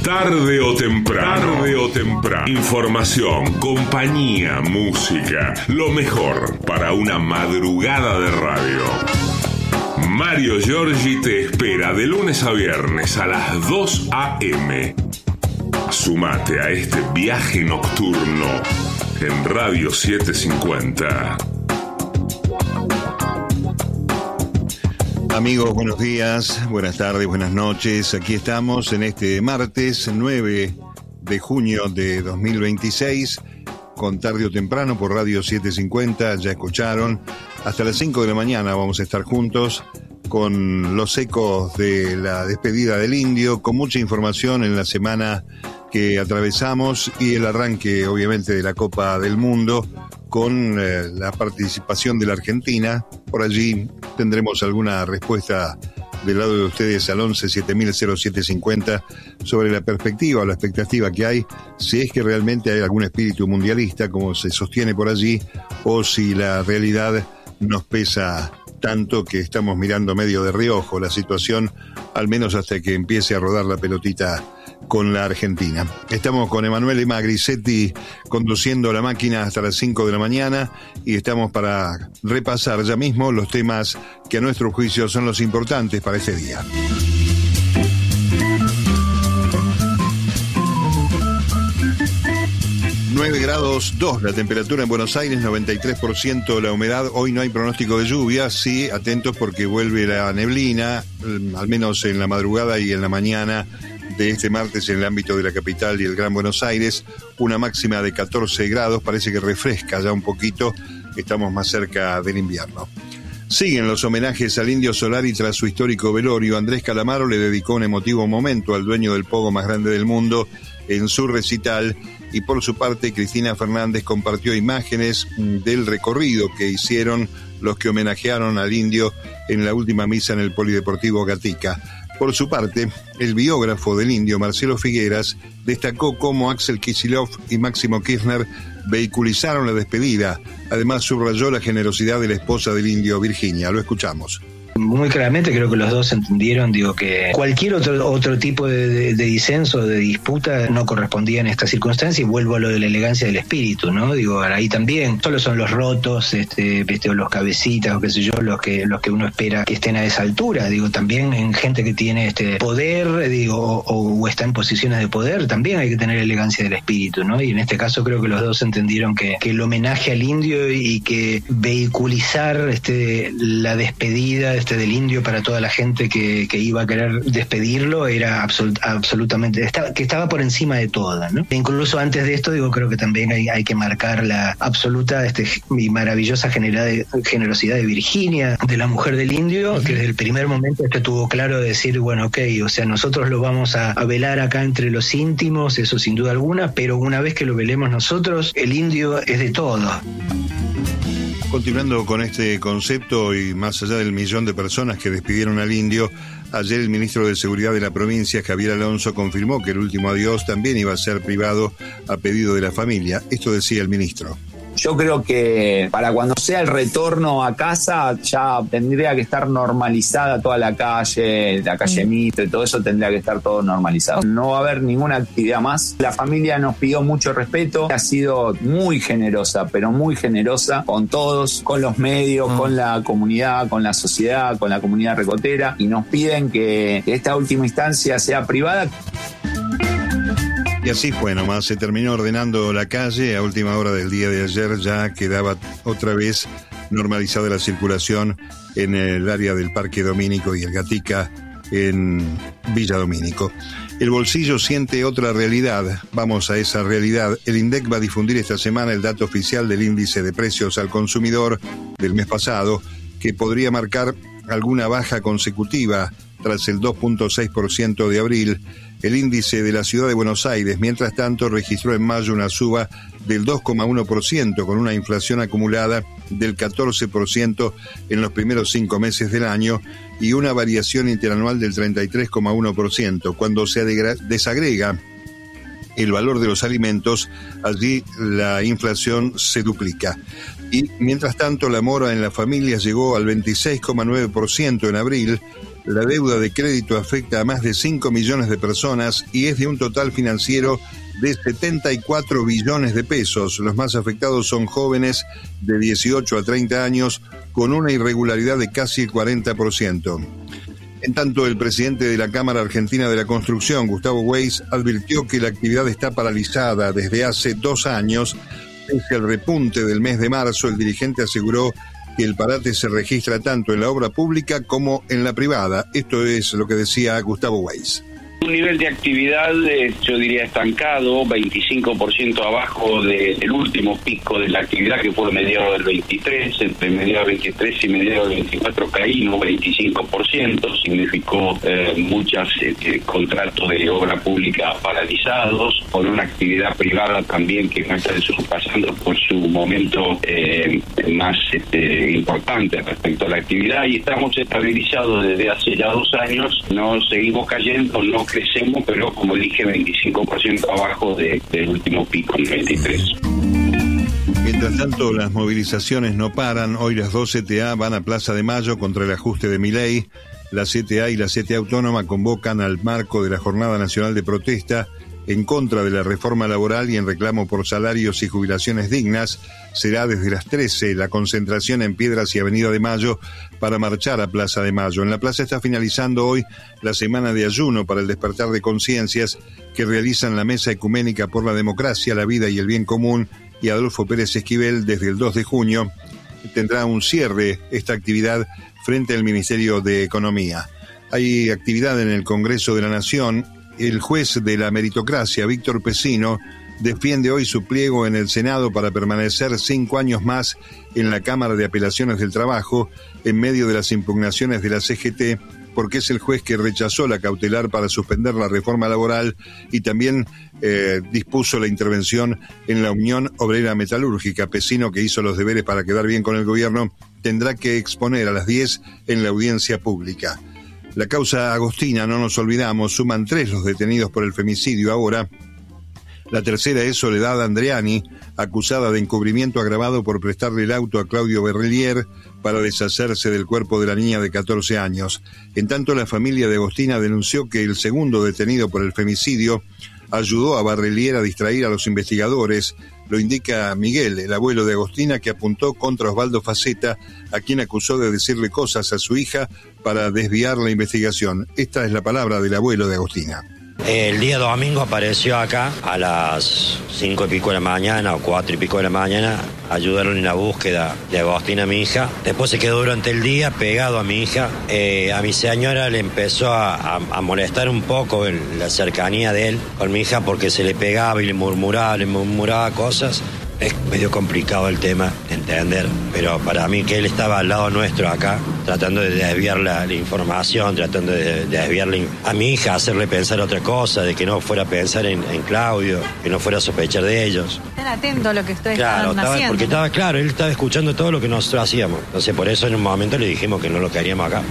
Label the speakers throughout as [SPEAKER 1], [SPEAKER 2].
[SPEAKER 1] Tarde o temprano. Información, compañía, música. Lo mejor para una madrugada de radio. Mario Giorgi te espera de lunes a viernes a las 2 a.m. Sumate a este viaje nocturno en Radio 750.
[SPEAKER 2] Amigos, buenos días, buenas tardes, buenas noches. Aquí estamos en este martes 9 de junio de 2026 con Tarde o Temprano por Radio 750. Ya escucharon, hasta las 5 de la mañana vamos a estar juntos con los ecos de la despedida del Indio, con mucha información en la semana que atravesamos y el arranque obviamente de la Copa del Mundo con la participación de la Argentina. Por allí tendremos alguna respuesta del lado de ustedes al 11 7000 0750 sobre la perspectiva o la expectativa que hay, si es que realmente hay algún espíritu mundialista como se sostiene por allí, o si la realidad nos pesa tanto que estamos mirando medio de reojo la situación, al menos hasta que empiece a rodar la pelotita con la Argentina. Estamos con Emanuele Magrisetti conduciendo la máquina hasta las 5 de la mañana y estamos para repasar ya mismo los temas que a nuestro juicio son los importantes para este día. ...9,2 grados la temperatura en Buenos Aires, 93% la humedad. Hoy no hay pronóstico de lluvia, sí, atentos porque vuelve la neblina, al menos en la madrugada y en la mañana de este martes en el ámbito de la capital y el Gran Buenos Aires. Una máxima de 14 grados, parece que refresca ya un poquito, estamos más cerca del invierno. Siguen los homenajes al Indio Solari tras su histórico velorio. Andrés Calamaro le dedicó un emotivo momento al dueño del pogo más grande del mundo en su recital, y por su parte Cristina Fernández compartió imágenes del recorrido que hicieron los que homenajearon al Indio en la última misa en el Polideportivo Gatica. Por su parte, el biógrafo del Indio, Marcelo Figueras, destacó cómo Axel Kicillof y Máximo Kirchner vehiculizaron la despedida. Además, subrayó la generosidad de la esposa del Indio, Virginia. Lo escuchamos.
[SPEAKER 3] Muy claramente creo que los dos entendieron, que cualquier otro tipo de disenso, de disputa, no correspondía en esta circunstancia, y vuelvo a lo de la elegancia del espíritu, ¿no? Ahí también solo son los rotos, o los cabecitas, o qué sé yo, los que uno espera que estén a esa altura. También en gente que tiene poder, o está en posiciones de poder, también hay que tener elegancia del espíritu, ¿no? Y en este caso creo que los dos entendieron que el homenaje al Indio y que vehiculizar la despedida del Indio para toda la gente que iba a querer despedirlo era absolutamente, que estaba por encima de todo, ¿no? E incluso antes de esto, creo que también hay que marcar la absoluta y maravillosa generosidad de Virginia, de la mujer del Indio, que desde el primer momento tuvo claro de decir, bueno, ok, nosotros lo vamos a velar acá entre los íntimos, eso sin duda alguna, pero una vez que lo velemos nosotros, el Indio es de todo.
[SPEAKER 2] Continuando con este concepto y más allá del millón de personas que despidieron al Indio, ayer el ministro de Seguridad de la provincia, Javier Alonso, confirmó que el último adiós también iba a ser privado a pedido de la familia. Esto decía el ministro.
[SPEAKER 4] Yo creo que para cuando sea el retorno a casa ya tendría que estar normalizada toda la calle Mitre, todo eso tendría que estar todo normalizado. No va a haber ninguna actividad más. La familia nos pidió mucho respeto, ha sido muy generosa, pero muy generosa con todos, con los medios, con la comunidad, con la sociedad, con la comunidad recotera, y nos piden que esta última instancia sea privada.
[SPEAKER 2] Y así fue nomás, se terminó ordenando la calle a última hora del día de ayer, ya quedaba otra vez normalizada la circulación en el área del Parque Domínico y el Gatica en Villa Domínico. El bolsillo siente otra realidad, vamos a esa realidad. El INDEC va a difundir esta semana el dato oficial del índice de precios al consumidor del mes pasado, que podría marcar alguna baja consecutiva tras el 2.6% de abril. El índice de la ciudad de Buenos Aires, mientras tanto, registró en mayo una suba del 2,1%, con una inflación acumulada del 14% en los primeros 5 meses del año y una variación interanual del 33,1%. Cuando se desagrega el valor de los alimentos, allí la inflación se duplica. Y mientras tanto, la mora en las familias llegó al 26,9% en abril, La deuda de crédito afecta a más de 5 millones de personas y es de un total financiero de 74 billones de pesos. Los más afectados son jóvenes de 18 a 30 años con una irregularidad de casi el 40%. En tanto, el presidente de la Cámara Argentina de la Construcción, Gustavo Weiss, advirtió que la actividad está paralizada desde hace 2 años. Pese al repunte del mes de marzo, el dirigente aseguró que el parate se registra tanto en la obra pública como en la privada. Esto es lo que decía Gustavo Weiss.
[SPEAKER 5] Un nivel de actividad, yo diría estancado, 25% abajo del último pico de la actividad que fue mediados del 23, entre mediados del 23 y mediados del 24 caímos 25%, significó muchos contratos de obra pública paralizados, por una actividad privada también que no está pasando por su momento más importante respecto a la actividad, y estamos estabilizados desde hace ya 2 años, no seguimos cayendo, no crecemos, pero como dije, 25% abajo del último pico en 23.
[SPEAKER 2] Mientras tanto, las movilizaciones no paran. Hoy las 2 CTA van a Plaza de Mayo contra el ajuste de Milei. La CTA y la CTA Autónoma convocan al marco de la Jornada Nacional de Protesta en contra de la reforma laboral y en reclamo por salarios y jubilaciones dignas. Será desde las 13 la concentración en Piedras y Avenida de Mayo para marchar a Plaza de Mayo. En la plaza está finalizando hoy la semana de ayuno para el despertar de conciencias que realizan la Mesa Ecuménica por la Democracia, la Vida y el Bien Común y Adolfo Pérez Esquivel. Desde el 2 de junio tendrá un cierre esta actividad frente al Ministerio de Economía. Hay actividad en el Congreso de la Nación. El juez de la meritocracia, Víctor Pesino, defiende hoy su pliego en el Senado para permanecer 5 años más en la Cámara de Apelaciones del Trabajo en medio de las impugnaciones de la CGT, porque es el juez que rechazó la cautelar para suspender la reforma laboral y también dispuso la intervención en la Unión Obrera Metalúrgica. Pesino, que hizo los deberes para quedar bien con el gobierno, tendrá que exponer a las 10 en la audiencia pública. La causa Agostina, no nos olvidamos, suman 3 los detenidos por el femicidio ahora. La tercera es Soledad Andreani, acusada de encubrimiento agravado por prestarle el auto a Claudio Berrelier para deshacerse del cuerpo de la niña de 14 años. En tanto, la familia de Agostina denunció que el segundo detenido por el femicidio ayudó a Berrelier a distraer a los investigadores. Lo indica Miguel, el abuelo de Agostina, que apuntó contra Osvaldo Faceta, a quien acusó de decirle cosas a su hija para desviar la investigación. Esta es la palabra del abuelo de Agostina.
[SPEAKER 6] El día domingo apareció acá a las 5 y pico de la mañana o 4 y pico de la mañana, ayudaron en la búsqueda de Agostina, mi hija. Después se quedó durante el día pegado a mi hija. A mi señora le empezó a molestar un poco la cercanía de él con mi hija, porque se le pegaba y le murmuraba cosas. Es medio complicado el tema de entender, pero para mí que él estaba al lado nuestro acá, tratando de desviar la información, tratando de desviarle a mi hija, hacerle pensar otra cosa, de que no fuera a pensar en Claudio, que no fuera a sospechar de ellos.
[SPEAKER 7] Estén atentos a lo que ustedes estaban haciendo. Porque
[SPEAKER 6] estaba claro, él estaba escuchando todo lo que nosotros hacíamos. Entonces por eso en un momento le dijimos que no lo queríamos acá.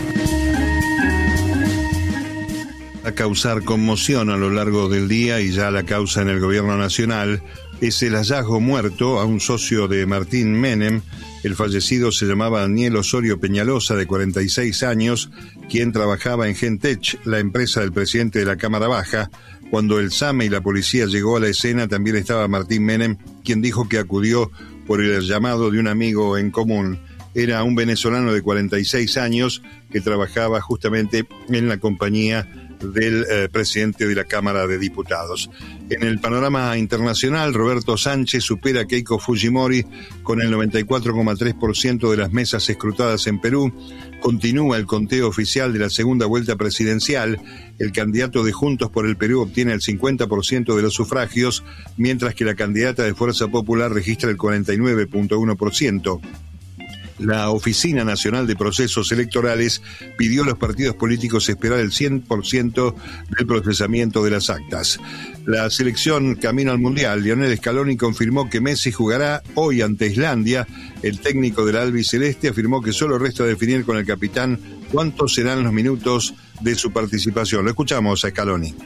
[SPEAKER 2] A causar conmoción a lo largo del día, y ya la causa en el gobierno nacional, es el hallazgo muerto a un socio de Martín Menem. El fallecido se llamaba Daniel Osorio Peñalosa, de 46 años, quien trabajaba en Gentech, la empresa del presidente de la Cámara Baja. Cuando el SAME y la policía llegó a la escena, también estaba Martín Menem, quien dijo que acudió por el llamado de un amigo en común. Era un venezolano de 46 años que trabajaba justamente en la compañía del presidente de la Cámara de Diputados. En el panorama internacional, Roberto Sánchez supera a Keiko Fujimori con el 94,3% de las mesas escrutadas en Perú. Continúa el conteo oficial de la segunda vuelta presidencial. El candidato de Juntos por el Perú obtiene el 50% de los sufragios, mientras que la candidata de Fuerza Popular registra el 49,1%. La Oficina Nacional de Procesos Electorales pidió a los partidos políticos esperar el 100% del procesamiento de las actas. La selección camino al Mundial, Lionel Scaloni, confirmó que Messi jugará hoy ante Islandia. El técnico del albiceleste afirmó que solo resta definir con el capitán cuántos serán los minutos de su participación. Lo escuchamos a Scaloni.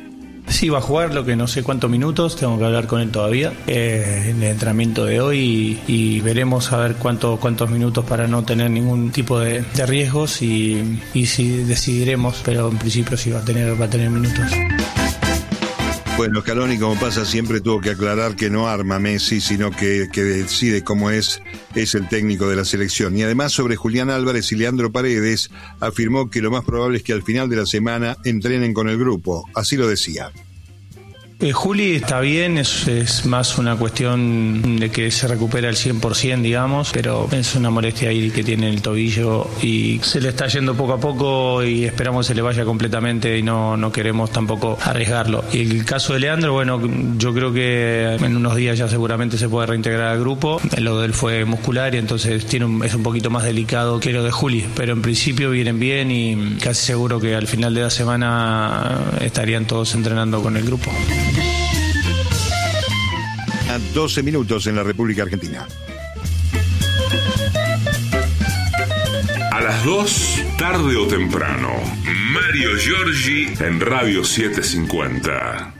[SPEAKER 8] Sí, va a jugar, lo que no sé cuántos minutos, tengo que hablar con él todavía en el entrenamiento de hoy y veremos a ver cuántos minutos para no tener ningún tipo de riesgos y si decidiremos, pero en principio sí va a tener minutos.
[SPEAKER 2] Bueno, Scaloni, como pasa siempre, tuvo que aclarar que no arma Messi, sino que decide cómo es el técnico de la selección. Y además, sobre Julián Álvarez y Leandro Paredes, afirmó que lo más probable es que al final de la semana entrenen con el grupo. Así lo decía.
[SPEAKER 8] Juli está bien, es más una cuestión de que se recupera al 100%, digamos, pero es una molestia ahí que tiene el tobillo y se le está yendo poco a poco y esperamos que se le vaya completamente y no queremos tampoco arriesgarlo. Y el caso de Leandro, bueno, yo creo que en unos días ya seguramente se puede reintegrar al grupo. Lo de él fue muscular y entonces es un poquito más delicado que lo de Juli, pero en principio vienen bien y casi seguro que al final de la semana estarían todos entrenando con el grupo.
[SPEAKER 2] A 12 minutos en la República Argentina.
[SPEAKER 1] A las 2, tarde o temprano, Mario Giorgi en Radio 750.